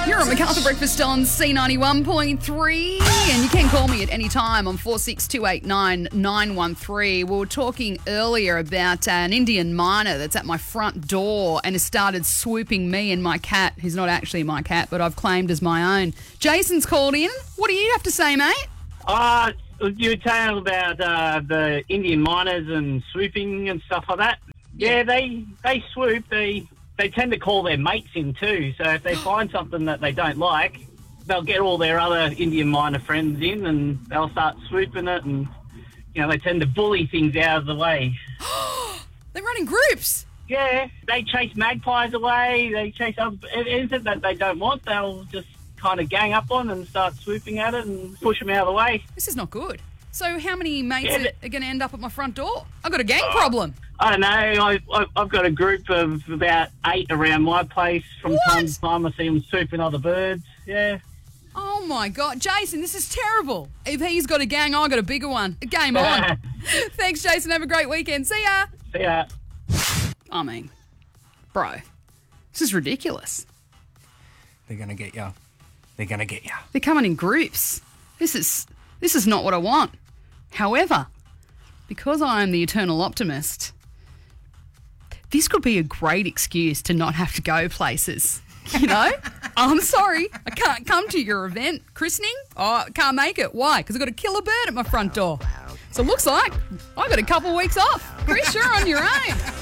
You're on MacArthur Breakfast on C91.3, and you can call me at any time on 46289913. 913. We were talking earlier about an Indian miner that's at my front door and has started swooping me and my cat, who's not actually my cat, but I've claimed as my own. Jason's called in. What do you have to say, mate? You were telling about the Indian miners and swooping and stuff like that. Yeah, they swoop. They tend to call their mates in too. So if they find something that they don't like, they'll get all their other Indian miner friends in and they'll start swooping it, and they tend to bully things out of the way. They run in groups. Yeah, they chase magpies away. They chase anything that they don't want. They'll just kind of gang up on and start swooping at it and push them out of the way. This is not good. So how many mates are going to end up at my front door? I've got a gang problem. I don't know. I've got a group of about 8 around my place. From time to time, I see them swooping other birds. Yeah. Oh, my God. Jason, this is terrible. If he's got a gang, I've got a bigger one. Game on. Thanks, Jason. Have a great weekend. See ya. See ya. I mean, bro, this is ridiculous. They're going to get you. They're going to get you. They're coming in groups. This is not what I want. However, because I am the eternal optimist, this could be a great excuse to not have to go places. I'm sorry, I can't come to your event christening. Oh, I can't make it. Why? Because I've got to kill a bird at my front door. So it looks like I've got a couple of weeks off. Chris, you're on your own.